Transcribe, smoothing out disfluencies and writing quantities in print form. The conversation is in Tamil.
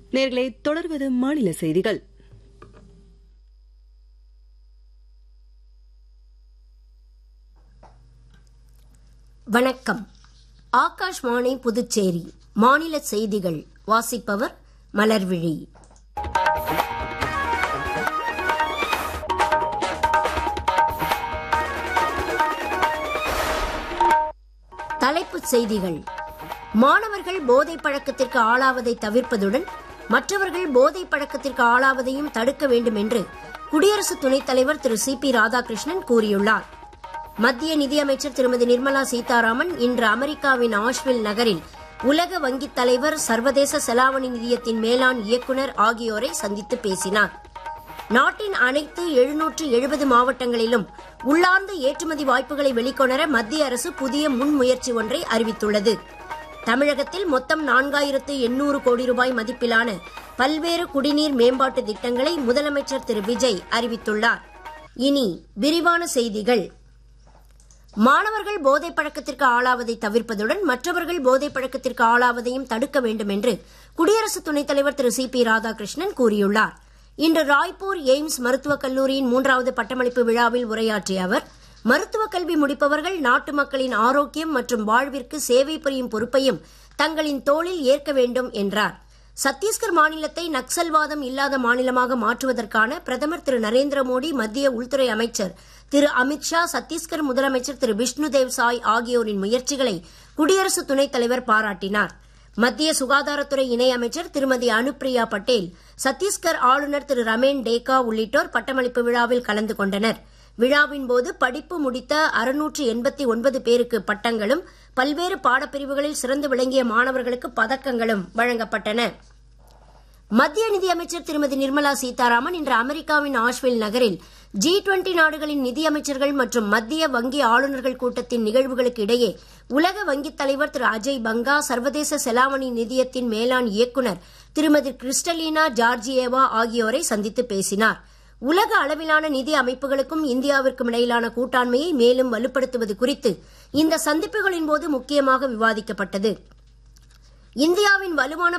நேயர்களே, தொடர்வது மாநில செய்திகள். வணக்கம். ஆகாஷ்வாணி புதுச்சேரி மாநில செய்திகள். வாசிப்பவர் மலர்விழி. தலைப்புச் செய்திகள். மாணவர்கள் போதைப் பழக்கத்திற்கு ஆளாவதை தவிர்ப்பதுடன் மற்றவர்கள் போதைப் பழக்கத்திற்கு ஆளாவதையும் தடுக்க வேண்டும் என்று குடியரசு துணைத் தலைவர் திரு சி.பி. ராதாகிருஷ்ணன் கூறியுள்ளார். மத்திய நிதியமைச்சர் திருமதி நிர்மலா சீதாராமன் இன்று அமெரிக்காவின் ஆஷ்வில் நகரில் உலக வங்கித் தலைவர், சர்வதேச செலாவணி நிதியத்தின் மேலாண் இயக்குநர் ஆகியோரை சந்தித்து பேசினார். நாட்டின் அனைத்து 770 மாவட்டங்களிலும் உள்ளார்ந்த ஏற்றுமதி வாய்ப்புகளை வெளிக்கொணர மத்திய அரசு புதிய முன்முயற்சி ஒன்றை அறிவித்துள்ளது. தமிழகத்தில் மொத்தம் 4800 கோடி ரூபாய் மதிப்பிலான பல்வேறு குடிநீர் மேம்பாட்டு திட்டங்களை முதலமைச்சர் திரு விஜய் அறிவித்துள்ளார். இனி விரிவான செய்திகள். மாணவர்கள் போதைப் பழக்கத்திற்கு ஆளாவதை தவிர்ப்பதுடன் மற்றவர்கள் போதைப் பழக்கத்திற்கு ஆளாவதையும் தடுக்க வேண்டும் என்று குடியரசு துணைத் தலைவர் திரு சி.பி. ராதாகிருஷ்ணன் கூறியுள்ளார். இன்று ராய்ப்பூர் எய்ம்ஸ் மருத்துவக் கல்லூரியின் 3வது பட்டமளிப்பு விழாவில் உரையாற்றிய அவர், மருத்துவக் கல்வி முடிப்பவர்கள் நாட்டு மக்களின் ஆரோக்கியம் மற்றும் வாழ்விற்கு சேவை புரியும் பொறுப்பையும் தங்களின் தோளில் ஏற்க வேண்டும் என்றார். சத்தீஸ்கர் மாநிலத்தை நக்சல்வாதம் இல்லாத மாநிலமாக மாற்றுவதற்கான பிரதமர் திரு நரேந்திர மோடி, மத்திய உள்துறை அமைச்சர் திரு அமித்ஷா, சத்தீஸ்கர் முதலமைச்சர் திரு விஷ்ணுதேவ் சாய் ஆகியோரின் முயற்சிகளை குடியரசு துணைத் தலைவர் பாராட்டினார். மத்திய சுகாதாரத்துறை இணை அமைச்சர் திருமதி அனுப்பிரியா பட்டேல், சத்தீஸ்கர் ஆளுநர் திரு ரமேன் டேகா உள்ளிட்டோர் பட்டமளிப்பு விழாவில் கலந்து கொண்டனர். விழாவின் போது படிப்பு முடித்த 689 பேருக்கு பட்டங்களும் பல்வேறு பாடப்பிரிவுகளில் சிறந்து விளங்கிய மாணவர்களுக்கு பதக்கங்களும் வழங்கப்பட்டன. மத்திய நிதியமைச்சர் திருமதி நிர்மலா சீதாராமன் இன்று அமெரிக்காவின் ஆஷ்வில் நகரில் G20 நாடுகளின் நிதியமைச்சர்கள் மற்றும் மத்திய வங்கி ஆளுநர்கள் கூட்டத்தின் நிகழ்வுகளுக்கு இடையே உலக வங்கித் தலைவர் திரு அஜய் பங்கா, சர்வதேச செலாவணி நிதியத்தின் மேலாண் இயக்குநர் திருமதி கிறிஸ்டலினா ஜார்ஜியேவா ஆகியோரை சந்தித்து பேசினார். உலக அளவிலான நிதி அமைப்புகளுக்கும் இந்தியாவிற்கும் இடையிலான கூட்டாண்மையை மேலும் வலுப்படுத்துவது குறித்து இந்த சந்திப்புகளின் போது முக்கியமாக விவாதிக்கப்பட்டது. இந்தியாவின் வலுவான